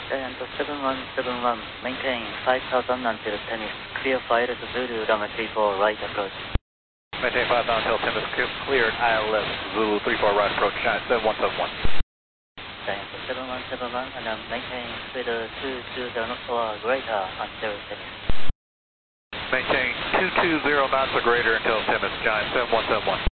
Delta 7171, maintain 5000 until Tennis, clear flight to Zulu, runway 34, right approach. Maintain 5000 until Tennis, cleared ILS, Zulu 34, right approach, China 7171. Delta 7171, and maintain speed 220 knots or greater until Tennis. Maintain 220 knots or greater until Tennis, China 7171.